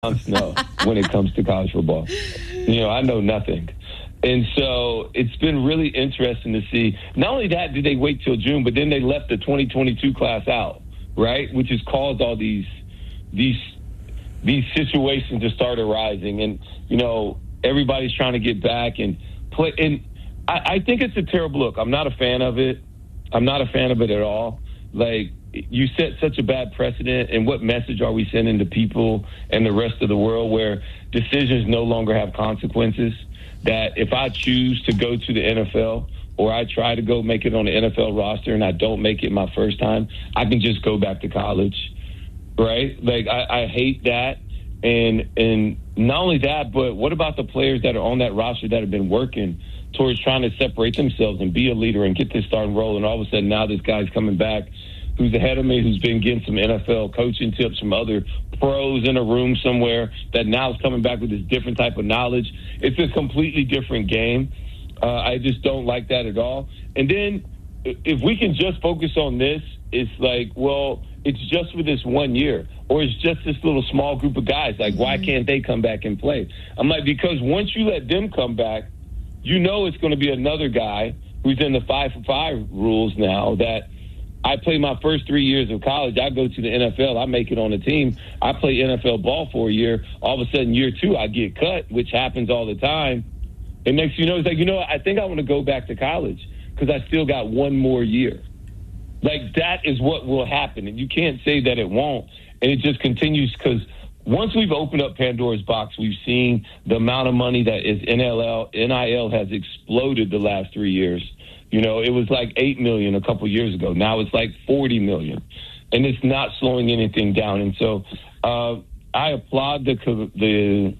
know when it comes to college football. I know nothing. And so it's been really interesting to see. Not only that, did they wait till June, but then they left the 2022 class out, right? Which has caused all these situations to start arising. And, everybody's trying to get back and play. And I think it's a terrible look. I'm not a fan of it. I'm not a fan of it at all. Like, you set such a bad precedent, and what message are we sending to people and the rest of the world where decisions no longer have consequences? That if I choose to go to the NFL or I try to go make it on the NFL roster and I don't make it my first time, I can just go back to college, right? Like, I hate that. And not only that, but what about the players that are on that roster that have been working towards trying to separate themselves and be a leader and get this starting role, and all of a sudden now this guy's coming back who's ahead of me, who's been getting some NFL coaching tips from other pros in a room somewhere, that now is coming back with this different type of knowledge. It's a completely different game. I just don't like that at all. And then if we can just focus on this, it's like, well, it's just for this 1 year, or it's just this little small group of guys. Like, why can't they come back and play? I'm like, because once you let them come back, it's going to be another guy who's in the 5-for-5 rules now that I play my first 3 years of college. I go to the NFL. I make it on a team. I play NFL ball for a year. All of a sudden, year 2, I get cut, which happens all the time. And next thing you know, it's like, I think I want to go back to college because I still got 1 more year. Like, that is what will happen. And you can't say that it won't. And it just continues because once we've opened up Pandora's box, we've seen the amount of money that is NIL has exploded the last 3 years. It was like $8 million a couple years ago. Now it's like $40 million, and it's not slowing anything down. And so I applaud the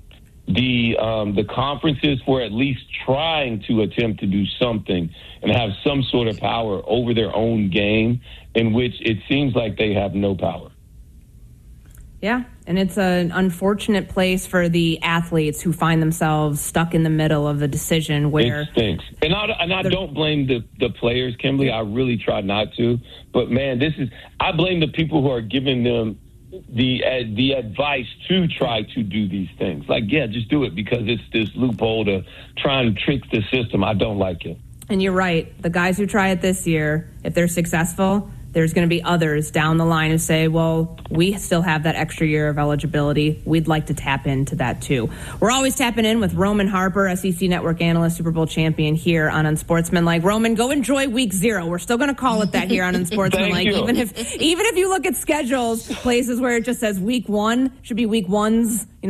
conferences for at least trying to attempt to do something and have some sort of power over their own game, in which it seems like they have no power. Yeah, and it's an unfortunate place for the athletes who find themselves stuck in the middle of the decision where it stinks. And I don't blame the players, Kimberly. I really try not to. But, man, I blame the people who are giving them the advice to try to do these things. Like, yeah, just do it because it's this loophole to try and trick the system. I don't like it. And you're right. The guys who try it this year, if they're successful, there's going to be others down the line who say, well, we still have that extra year of eligibility. We'd like to tap into that, too. We're always tapping in with Roman Harper, SEC Network analyst, Super Bowl champion here on Unsportsmanlike. Roman, go enjoy week 0. We're still going to call it that here on Unsportsmanlike. even if you look at schedules, places where it just says week 1 should be week 1's, the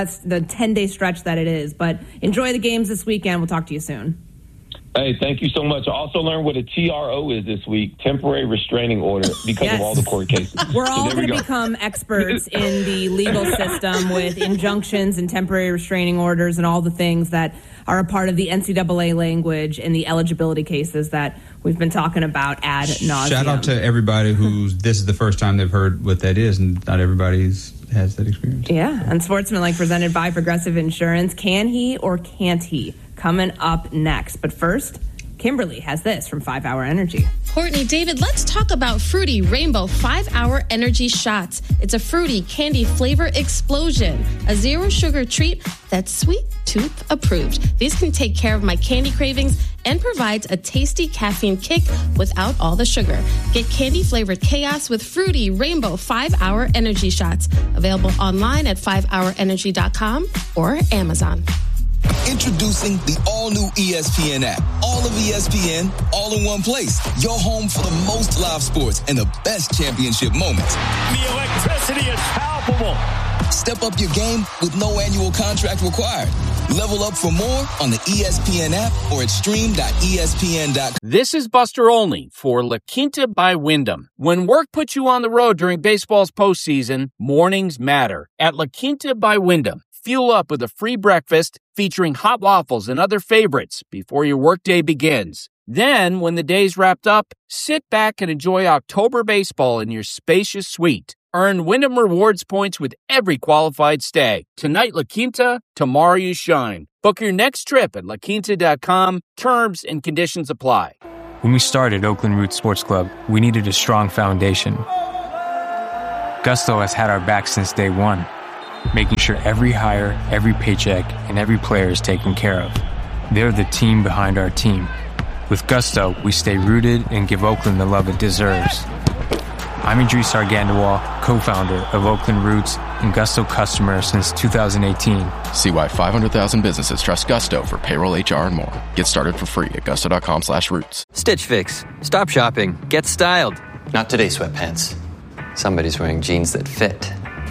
10-day stretch that it is. But enjoy the games this weekend. We'll talk to you soon. Hey, thank you so much. I also learned what a TRO is this week, temporary restraining order, because of all the court cases. We're all going to become experts in the legal system with injunctions and temporary restraining orders and all the things that are a part of the NCAA language and the eligibility cases that we've been talking about ad nauseum. Shout out to everybody this is the first time they've heard what that is, and not everybody has that experience. Yeah, Unsportsmanlike presented by Progressive Insurance. Can he or can't he? Coming up next. But first, Kimberly has this from 5 Hour Energy. Courtney, David, let's talk about Fruity Rainbow 5 Hour Energy Shots. It's a fruity candy flavor explosion, a zero sugar treat that's sweet tooth approved. These can take care of my candy cravings and provides a tasty caffeine kick without all the sugar. Get candy flavored chaos with Fruity Rainbow 5 Hour Energy Shots. Available online at 5hourenergy.com or Amazon. Introducing the all-new ESPN app. All of ESPN, all in one place. Your home for the most live sports and the best championship moments. The electricity is palpable. Step up your game with no annual contract required. Level up for more on the ESPN app or at stream.espn.com. This is Buster Olney for La Quinta by Wyndham. When work puts you on the road during baseball's postseason, mornings matter. At La Quinta by Wyndham, fuel up with a free breakfast featuring hot waffles and other favorites before your workday begins. Then, when the day's wrapped up, sit back and enjoy October baseball in your spacious suite. Earn Wyndham Rewards points with every qualified stay. Tonight, La Quinta, tomorrow you shine. Book your next trip at laquinta.com. Terms and conditions apply. When we started Oakland Roots Sports Club, we needed a strong foundation. Gusto has had our back since day one. making sure every hire, every paycheck, and every player is taken care of. They're the team behind our team. With Gusto, we stay rooted and give Oakland the love it deserves. I'm Idris Argandawal, co-founder of Oakland Roots and Gusto customer since 2018. See why 500,000 businesses trust Gusto for payroll, HR, and more. Get started for free at gusto.com/roots. Stitch Fix. Stop shopping. Get styled. Not today, sweatpants. Somebody's wearing jeans that fit.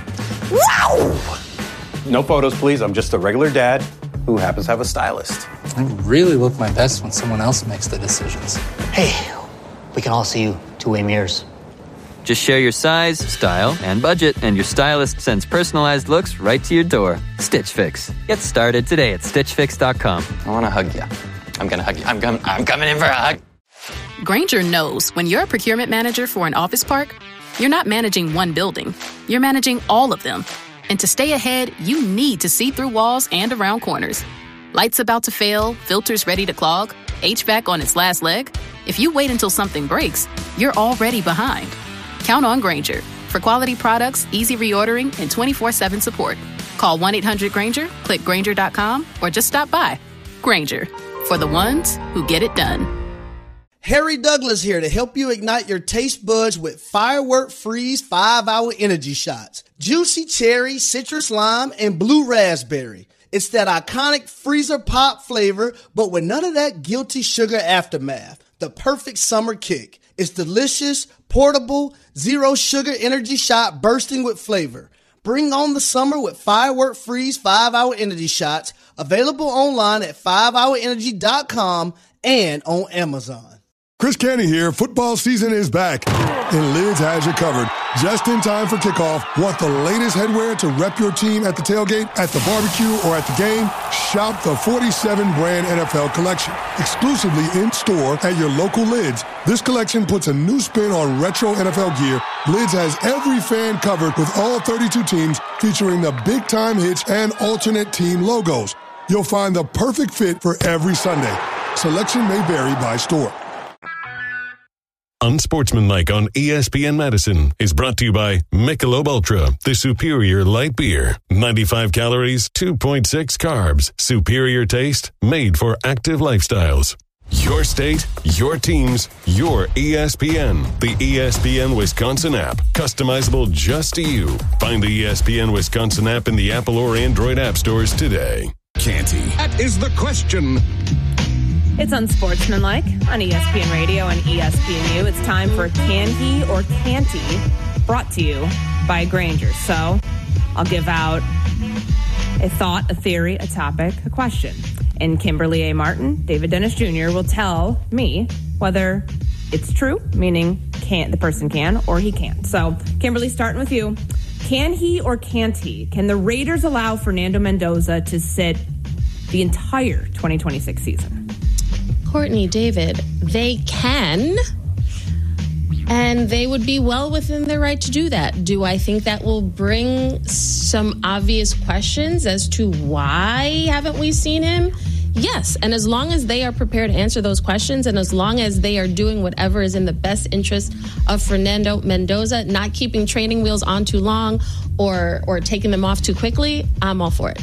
Wow! No photos, please. I'm just a regular dad who happens to have a stylist. I really look my best when someone else makes the decisions. Hey, we can all see you two-way mirrors. Just share your size, style, and budget, and your stylist sends personalized looks right to your door. Stitch Fix. Get started today at StitchFix.com. I want to hug you. I'm going to hug you. I'm coming in for a hug. Grainger knows when you're a procurement manager for an office park, you're not managing one building. You're managing all of them. And to stay ahead, you need to see through walls and around corners. Lights about to fail, filters ready to clog, HVAC on its last leg. If you wait until something breaks, you're already behind. Count on Grainger for quality products, easy reordering, and 24/7 support. Call 1-800-GRAINGER, click Grainger.com, or just stop by. Grainger, for the ones who get it done. Harry Douglas here to help you ignite your taste buds with Firework Freeze 5-Hour Energy Shots. Juicy cherry, citrus lime, and blue raspberry. It's that iconic freezer pop flavor, but with none of that guilty sugar aftermath. The perfect summer kick. It's delicious, portable, zero sugar energy shot bursting with flavor. Bring on the summer with Firework Freeze 5-Hour Energy Shots, available online at 5hourenergy.com and on Amazon. Chris Canty here. Football season is back, and Lids has you covered. Just in time for kickoff. Want the latest headwear to rep your team at the tailgate, at the barbecue, or at the game? Shop the 47 brand NFL collection, exclusively in store at your local Lids. This collection puts a new spin on retro NFL gear. Lids has every fan covered with all 32 teams, featuring the big time hits and alternate team logos. You'll find the perfect fit for every Sunday. Selection may vary by store. Unsportsmanlike on ESPN Madison is brought to you by Michelob Ultra, the superior light beer. 95 calories, 2.6 carbs. Superior taste, made for active lifestyles. Your state, your teams, your ESPN. The ESPN Wisconsin app. Customizable just to you. Find the ESPN Wisconsin app in the Apple or Android app stores today. Canty. That is the question. It's Unsportsmanlike on ESPN Radio and ESPNU. It's time for Can He or Can't He, brought to you by Grainger. So I'll give out a thought, a theory, a topic, a question. And Kimberly A. Martin, David Dennis Jr. will tell me whether it's true, meaning the person can or he can't. So Kimberly, starting with you. Can he or can't he? Can the Raiders allow Fernando Mendoza to sit the entire 2026 season? Courtney, David, they can, and they would be well within their right to do that. Do I think that will bring some obvious questions as to why haven't we seen him? Yes, and as long as they are prepared to answer those questions, and as long as they are doing whatever is in the best interest of Fernando Mendoza, not keeping training wheels on too long or taking them off too quickly, I'm all for it.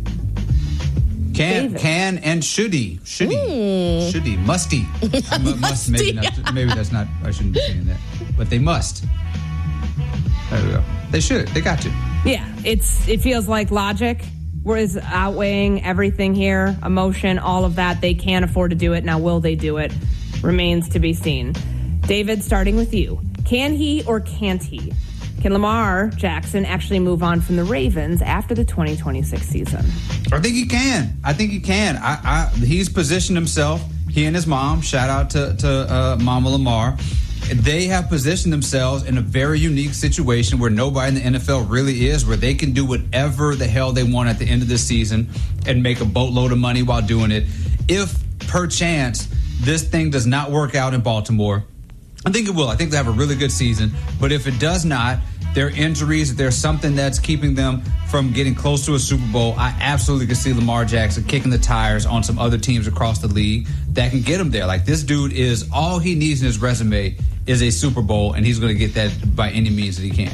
Can and should he? Should he? Must he? Must, maybe that's not, I shouldn't be saying that. But they must. There we go. They should. They got to. Yeah, it feels like logic is outweighing everything here. Emotion, all of that. They can afford to do it. Now, will they do it? Remains to be seen. David, starting with you. Can he or can't he? Can Lamar Jackson actually move on from the Ravens after the 2026 season? I think he can. He's positioned himself, he and his mom, shout out to Mama Lamar. They have positioned themselves in a very unique situation where nobody in the NFL really is, where they can do whatever the hell they want at the end of the season and make a boatload of money while doing it. If, perchance, this thing does not work out in Baltimore, I think it will. I think they have a really good season. But if it does not, there are injuries, if there's something that's keeping them from getting close to a Super Bowl, I absolutely can see Lamar Jackson kicking the tires on some other teams across the league that can get him there. Like, this dude is, all he needs in his resume is a Super Bowl, and he's going to get that by any means that he can.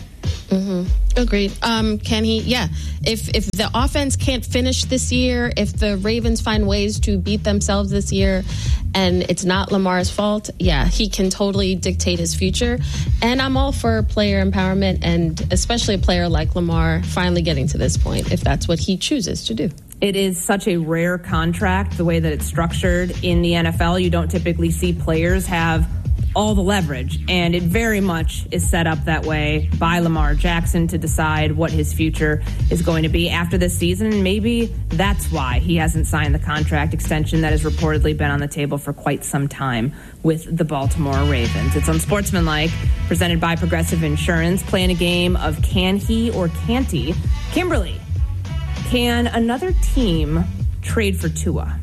Agreed. Can he? Yeah. If the offense can't finish this year, if the Ravens find ways to beat themselves this year, and it's not Lamar's fault, yeah, he can totally dictate his future. And I'm all for player empowerment, and especially a player like Lamar finally getting to this point, if that's what he chooses to do. It is such a rare contract, the way that it's structured in the NFL. You don't typically see players have all the leverage, and it very much is set up that way by Lamar Jackson to decide what his future is going to be after this season. And maybe that's why he hasn't signed the contract extension that has reportedly been on the table for quite some time with the Baltimore Ravens. It's Unsportsmanlike, presented by Progressive Insurance, playing a game of can he or can't he. Kimberly, can another team trade for Tua?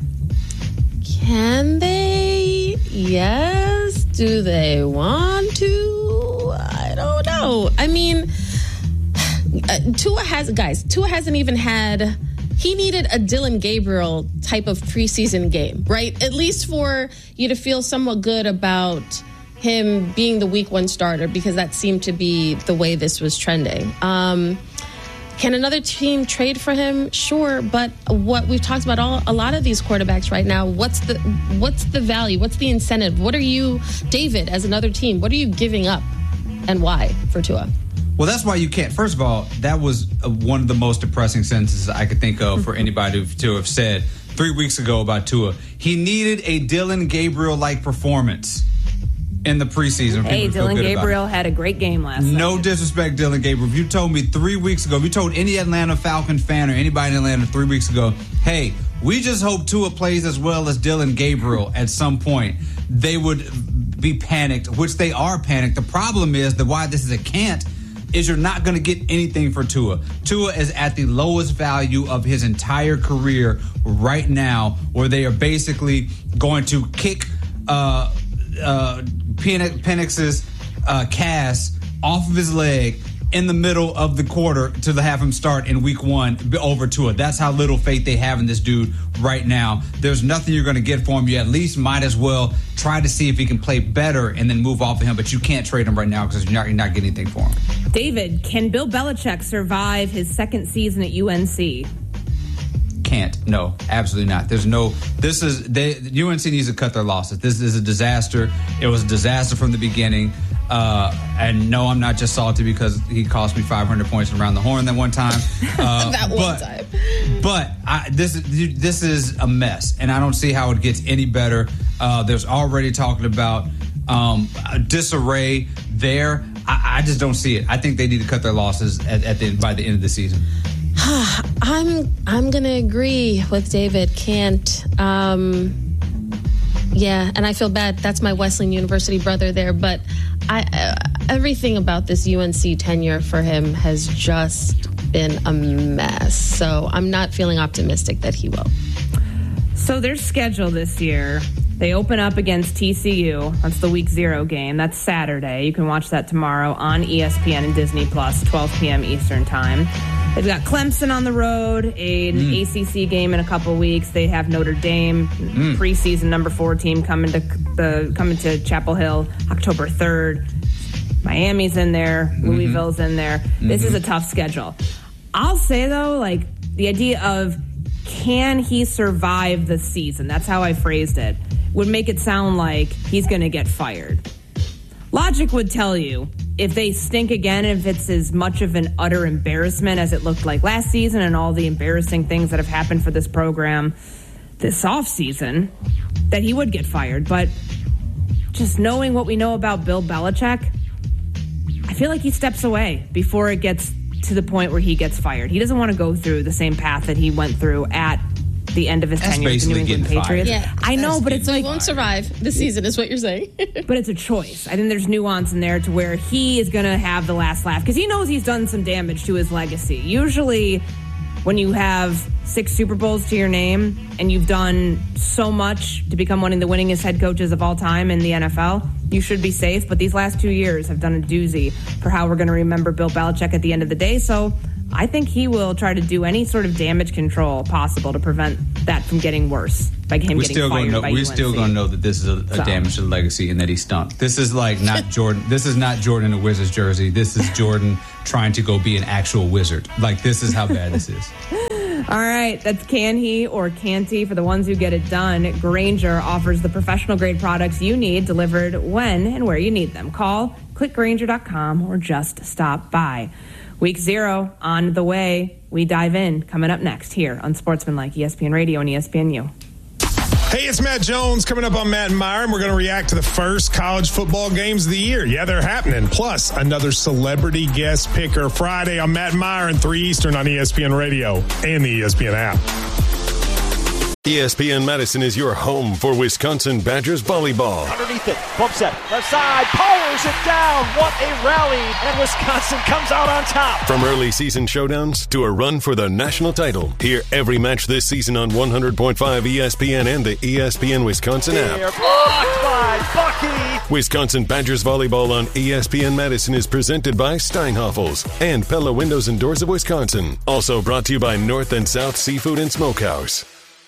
Can they? Yes. Do they want to? I don't know. I mean, Tua hasn't even had, he needed a Dylan Gabriel type of preseason game, right? At least for you to feel somewhat good about him being the week 1 starter, because that seemed to be the way this was trending. Can another team trade for him? Sure, but what we've talked about a lot of these quarterbacks right now, what's the value? What's the incentive? What are you, David, as another team, what are you giving up and why for Tua? Well, that's why you can't. First of all, that was one of the most depressing sentences I could think of for anybody to have said 3 weeks ago about Tua. He needed a Dylan Gabriel-like performance in the preseason. Hey, Dylan Gabriel had a great game last night. No disrespect, Dylan Gabriel. If you told me 3 weeks ago, if you told any Atlanta Falcon fan or anybody in Atlanta 3 weeks ago, hey, we just hope Tua plays as well as Dylan Gabriel at some point, they would be panicked, which they are panicked. The problem is that why this is a can't is you're not going to get anything for Tua. Tua is at the lowest value of his entire career right now, where they are basically going to kick Penix's cast off of his leg in the middle of the quarter to have him start in week 1 over Tua. That's how little faith they have in this dude right now. There's nothing you're going to get for him. You at least might as well try to see if he can play better and then move off of him, but you can't trade him right now because you're not getting anything for him. David, can Bill Belichick survive his second season at UNC? Can't. No, absolutely not. UNC needs to cut their losses. This is a disaster. It was a disaster from the beginning. And no, I'm not just salty because he cost me 500 points around the horn that one time. But this is a mess, and I don't see how it gets any better. There's already talking about disarray there. I just don't see it. I think they need to cut their losses by the end of the season. I'm gonna agree with David. Can't. Yeah, and I feel bad. That's my Wesleyan University brother there, but everything about this UNC tenure for him has just been a mess. So I'm not feeling optimistic that he will. So their schedule this year, they open up against TCU. That's the week 0 game. That's Saturday. You can watch that tomorrow on ESPN and Disney Plus, 12 p.m. Eastern Time. They've got Clemson on the road, an ACC game in a couple weeks. They have Notre Dame, preseason number 4 team, coming to Chapel Hill October 3rd. Miami's in there. Louisville's in there. This is a tough schedule. I'll say, though, like, the idea of can he survive the season, that's how I phrased it, would make it sound like he's going to get fired. Logic would tell you if they stink again, if it's as much of an utter embarrassment as it looked like last season and all the embarrassing things that have happened for this program this offseason, that he would get fired. But just knowing what we know about Bill Belichick, I feel like he steps away before it gets to the point where he gets fired. He doesn't want to go through the same path that he went through at the end of his tenure with the New England Patriots. Yeah. I know, but it's like, he won't survive the season is what you're saying. But it's a choice. I think there's nuance in there to where he is going to have the last laugh because he knows he's done some damage to his legacy. Usually when you have 6 Super Bowls to your name and you've done so much to become one of the winningest head coaches of all time in the NFL, you should be safe. But these last 2 years have done a doozy for how we're going to remember Bill Belichick at the end of the day. So I think he will try to do any sort of damage control possible to prevent that from getting worse by him getting fired by UNC. We're still going to know that this is a damage to the legacy and that he stunk. This is like not Jordan. This is not Jordan in a Wizards jersey. This is Jordan trying to go be an actual wizard. Like, this is how bad this is. All right, that's can he or can't he for the ones who get it done. Grainger offers the professional grade products you need delivered when and where you need them. Call, click Grainger.com, or just stop by. Week 0 on the way. We dive in coming up next here on Sportsmanlike, ESPN Radio and ESPNU. Hey, it's Matt Jones coming up on Matt and Meyer, and we're going to react to the first college football games of the year. Yeah, they're happening. Plus, another celebrity guest picker Friday on Matt and Meyer and 3 Eastern on ESPN Radio and the ESPN app. ESPN Madison is your home for Wisconsin Badgers volleyball. Underneath it, bump set, left side, powers it down. What a rally, and Wisconsin comes out on top. From early season showdowns to a run for the national title, hear every match this season on 100.5 ESPN and the ESPN Wisconsin app. Blocked by Bucky. Wisconsin Badgers volleyball on ESPN Madison is presented by Steinhoffels and Pella Windows and Doors of Wisconsin. Also brought to you by North and South Seafood and Smokehouse.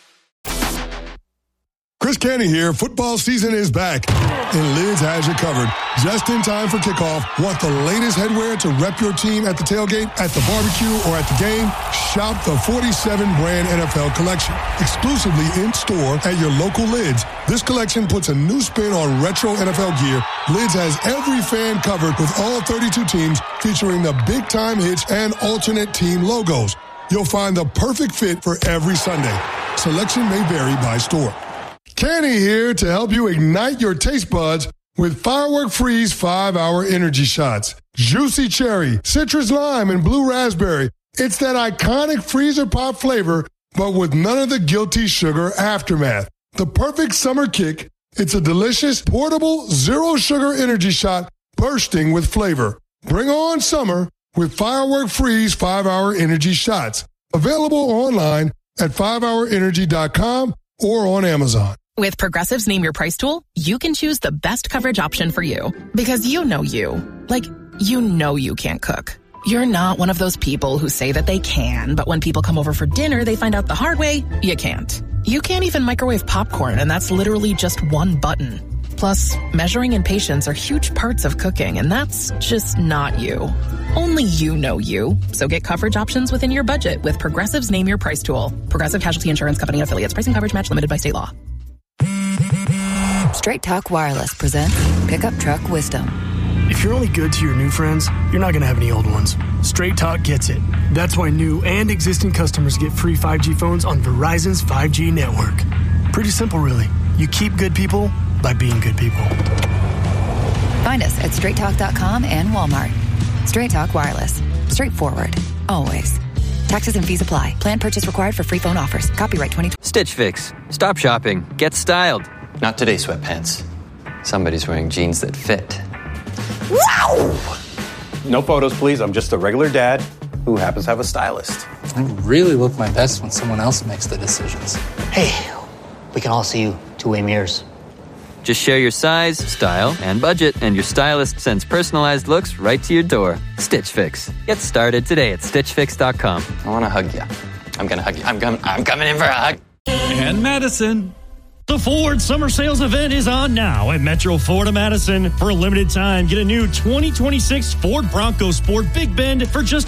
Chris Canty here. Football season is back, and Lids has you covered. Just in time for kickoff. Want the latest headwear to rep your team at the tailgate, at the barbecue, or at the game? Shop the 47-brand NFL collection, exclusively in-store at your local Lids. This collection puts a new spin on retro NFL gear. Lids has every fan covered with all 32 teams, featuring the big-time hits and alternate team logos. You'll find the perfect fit for every Sunday. Selection may vary by store. Kenny here to help you ignite your taste buds with Firework Freeze 5-Hour Energy Shots. Juicy cherry, citrus lime, and blue raspberry. It's that iconic freezer pop flavor, but with none of the guilty sugar aftermath. The perfect summer kick. It's a delicious, portable, zero-sugar energy shot bursting with flavor. Bring on summer with Firework Freeze 5-Hour Energy Shots. Available online at 5hourenergy.com or on Amazon. With Progressive's Name Your Price tool, you can choose the best coverage option for you. Because you know you. Like, you know you can't cook. You're not one of those people who say that they can, but when people come over for dinner, they find out the hard way, you can't. You can't even microwave popcorn, and that's literally just one button. Plus, measuring and patience are huge parts of cooking, and that's just not you. Only you know you. So get coverage options within your budget with Progressive's Name Your Price tool. Progressive Casualty Insurance Company and Affiliates. Pricing coverage match limited by state law. Straight Talk Wireless presents Pickup Truck Wisdom. If you're only good to your new friends, you're not going to have any old ones. Straight Talk gets it. That's why new and existing customers get free 5G phones on Verizon's 5G network. Pretty simple, really. You keep good people by being good people. Find us at straighttalk.com and Walmart. Straight Talk Wireless. Straightforward. Always. Taxes and fees apply. Plan purchase required for free phone offers. Copyright 2020. Stitch Fix. Stop shopping. Get styled. Not today, sweatpants. Somebody's wearing jeans that fit. Wow! No photos, please. I'm just a regular dad who happens to have a stylist. I really look my best when someone else makes the decisions. Hey, we can all see you two-way mirrors. Just share your size, style, and budget, and your stylist sends personalized looks right to your door. Stitch Fix. Get started today at StitchFix.com. I want to hug you. I'm going to hug you. I'm coming in for a hug. And Madison. The Ford Summer Sales event is on now at Metro Ford of Madison. For a limited time, get a new 2026 Ford Bronco Sport Big Bend for just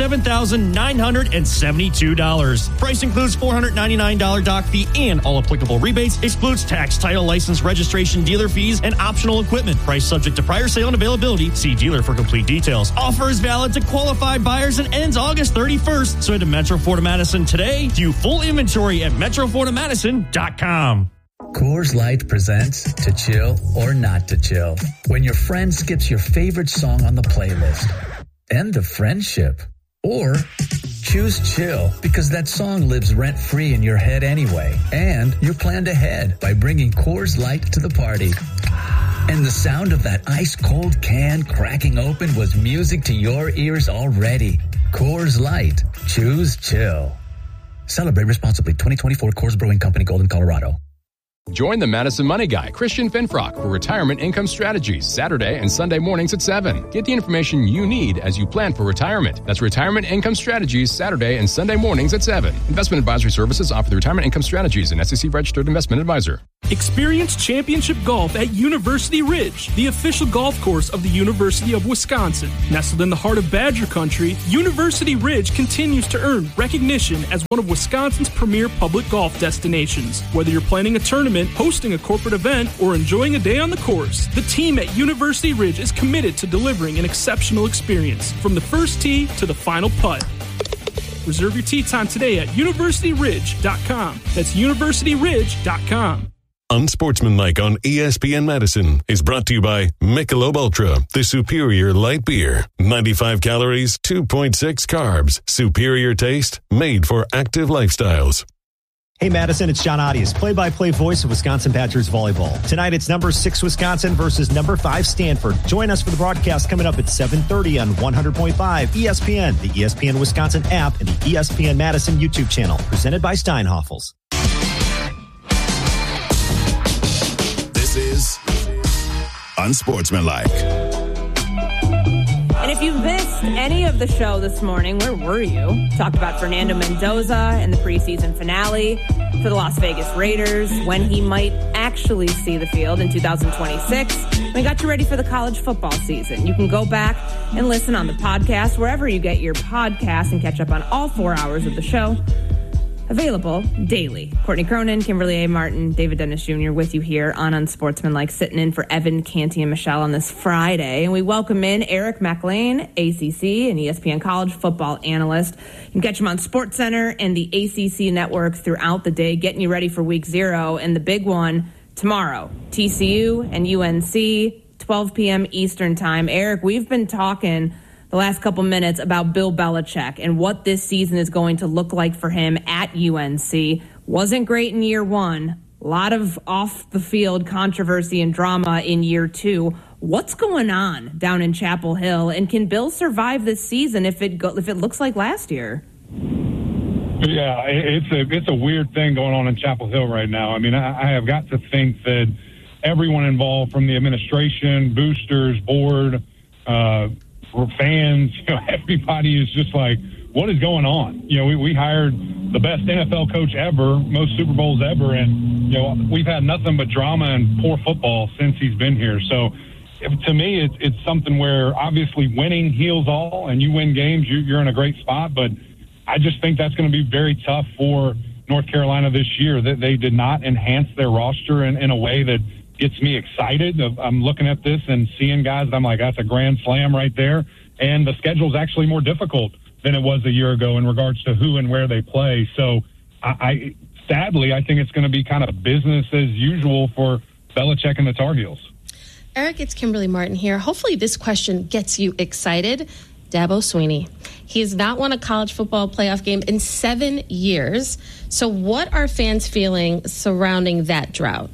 $27,972. Price includes $499 dock fee and all applicable rebates. Excludes tax, title, license, registration, dealer fees, and optional equipment. Price subject to prior sale and availability. See dealer for complete details. Offer is valid to qualified buyers and ends August 31st. So head to Metro Ford of Madison today. View full inventory at MetroFordofMadison.com. Coors Light presents To Chill or Not to Chill. When your friend skips your favorite song on the playlist. End the friendship. Or choose chill because that song lives rent-free in your head anyway. And you planned ahead by bringing Coors Light to the party. And the sound of that ice-cold can cracking open was music to your ears already. Coors Light. Choose chill. Celebrate responsibly. 2024 Coors Brewing Company, Golden, Colorado. Join the Madison Money Guy, Christian Finfrock, for Retirement Income Strategies, Saturday and Sunday mornings at 7. Get the information you need as you plan for retirement. That's Retirement Income Strategies, Saturday and Sunday mornings at 7. Investment advisory services offered through Retirement Income Strategies, an SEC-registered investment advisor. Experience championship golf at University Ridge, the official golf course of the University of Wisconsin. Nestled in the heart of Badger Country, University Ridge continues to earn recognition as one of Wisconsin's premier public golf destinations. Whether you're planning a tournament, hosting a corporate event, or enjoying a day on the course, the team at University Ridge is committed to delivering an exceptional experience from the first tee to the final putt. Reserve your tee time today at universityridge.com. That's universityridge.com. Unsportsmanlike on ESPN Madison is brought to you by Michelob Ultra, the superior light beer. 95 calories, 2.6 carbs. Superior taste, made for active lifestyles. Hey Madison, it's John Audius, play-by-play voice of Wisconsin Badgers volleyball. Tonight it's number 6 Wisconsin versus number 5 Stanford. Join us for the broadcast coming up at 7:30 on 100.5 ESPN, the ESPN Wisconsin app, and the ESPN Madison YouTube channel. Presented by Steinhoffels. This is Unsportsmanlike. And if you missed any of the show this morning, where were you? Talked about Fernando Mendoza and the preseason finale for the Las Vegas Raiders, when he might actually see the field in 2026. We got you ready for the college football season. You can go back and listen on the podcast, wherever you get your podcasts, and catch up on all 4 hours of the show. Available daily. Courtney Cronin, Kimberly A. Martin, David Dennis Jr. with you here on Unsportsmanlike, sitting in for Evan, Canty, and Michelle on this Friday. And we welcome in Eric McLean, ACC and ESPN college football analyst. You can catch him on SportsCenter and the ACC network throughout the day, getting you ready for week 0. And the big one tomorrow, TCU and UNC, 12 p.m. Eastern time. Eric, we've been talking the last couple minutes about Bill Belichick and what this season is going to look like for him at UNC. Wasn't great in year 1. A lot of off-the-field controversy and drama in year 2. What's going on down in Chapel Hill, and can Bill survive this season if it looks like last year? Yeah, it's a weird thing going on in Chapel Hill right now. I mean, I have got to think that everyone involved, from the administration, boosters, board, fans, everybody is just like, what is going on? We hired the best NFL coach ever, most Super Bowls ever, and we've had nothing but drama and poor football since he's been here. So to me, it's something where obviously winning heals all, and you win games, you're in a great spot. But I just think that's going to be very tough for North Carolina this year, that they did not enhance their roster in a way that gets me excited. I'm looking at this and seeing guys, I'm like, that's a grand slam right there. And the schedule is actually more difficult than it was a year ago in regards to who and where they play. So sadly, I think it's going to be kind of business as usual for Belichick and the Tar Heels. Eric, it's Kimberly Martin here. Hopefully this question gets you excited. Dabo Swinney. He has not won a college football playoff game in 7 years. So what are fans feeling surrounding that drought?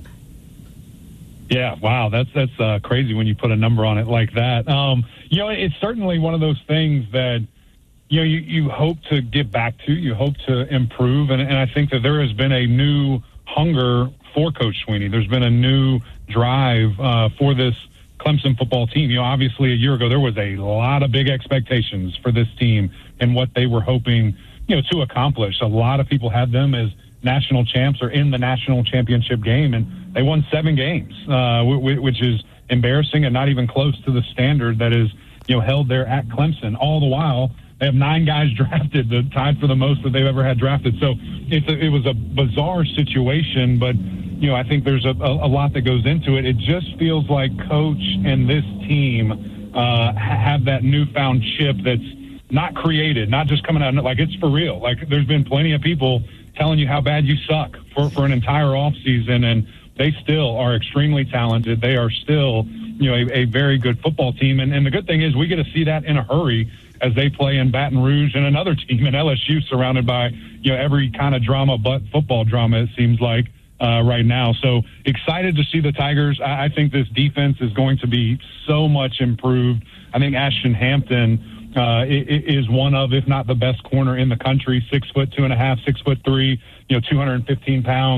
Yeah, wow, that's crazy when you put a number on it like that. It's certainly one of those things that you hope to get back to, you hope to improve, and I think that there has been a new hunger for Coach Swinney. There's been a new drive for this Clemson football team. Obviously a year ago there was a lot of big expectations for this team and what they were hoping, to accomplish. A lot of people had them as national champs or in the national championship game, and they won 7 games, which is embarrassing and not even close to the standard that is, held there at Clemson. All the while, they have 9 guys drafted, tied for the most that they've ever had drafted. So it was a bizarre situation, but I think there's a lot that goes into it. It just feels like Coach and this team have that newfound chip that's not created, not just coming out like it's for real. Like there's been plenty of people telling you how bad you suck for an entire offseason, and they still are extremely talented. They are still, a very good football team. And the good thing is we get to see that in a hurry as they play in Baton Rouge and another team in LSU surrounded by, every kind of drama but football drama, it seems like, right now. So excited to see the Tigers. I think this defense is going to be so much improved. I think Ashton Hampton is one of, if not the best corner in the country, 6'2.5", 6'3", 215 pounds.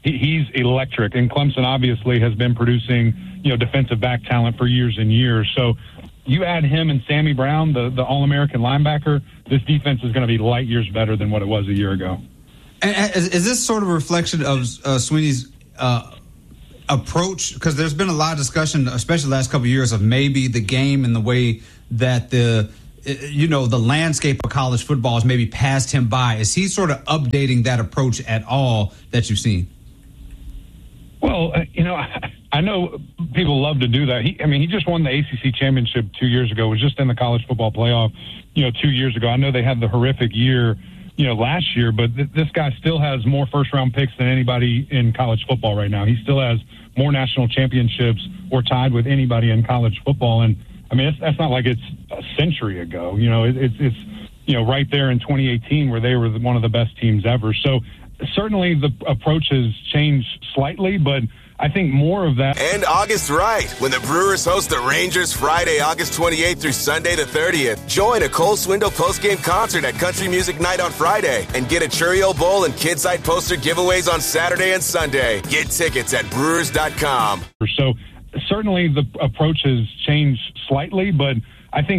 he's electric. And Clemson obviously has been producing, defensive back talent for years and years. So you add him and Sammy Brown, the All-American linebacker, this defense is going to be light years better than what it was a year ago. And is this sort of a reflection of Sweeney's approach? Because there's been a lot of discussion, especially the last couple of years, of maybe the game and the way that the landscape of college football has maybe passed him by. Is he sort of updating that approach at all that you've seen? Well, I know people love to do that. He just won the ACC championship 2 years ago, was just in the college football playoff, 2 years ago. I know they had the horrific year, last year, but this guy still has more first-round picks than anybody in college football right now. He still has more national championships or tied with anybody in college football. And, that's not like it's a century ago. It's right there in 2018 where they were one of the best teams ever. So certainly the approach has changed slightly, but I think more of that. And August right, when the Brewers host the Rangers Friday, August 28th through Sunday the 30th. Join a Cole Swindle postgame concert at Country Music Night on Friday and get a Cheerio Bowl and Kidsite poster giveaways on Saturday and Sunday. Get tickets at Brewers.com. So certainly the approach has changed slightly, but I think